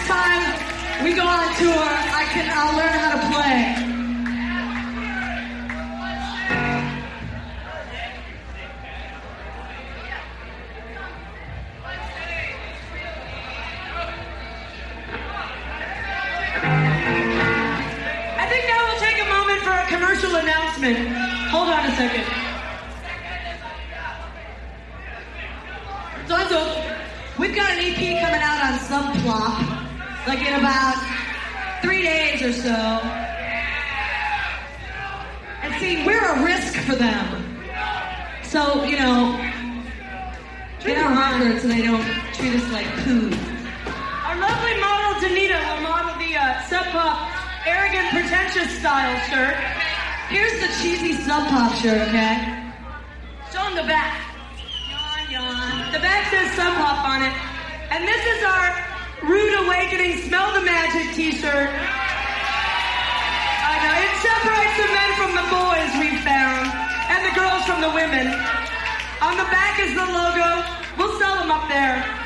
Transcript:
next time we go on tour, I'll learn how to play. I think now we'll take a moment for a commercial announcement. Hold on a second. So, we've got an EP coming out on Sub Plop, like in about 3 days or so. And see, we're a risk for them. So, you know, get our records so they don't treat us like poo. Our lovely model, Danita, will model the Sub Pop arrogant, pretentious style shirt. Here's the cheesy Sub Pop shirt, okay? Show them the back. The back says Sub Pop on it. And this is our Rude Awakening Smell the Magic t-shirt. I know, it separates the men from the boys, we've found, and the girls from the women. On the back is the logo. We'll sell them up there.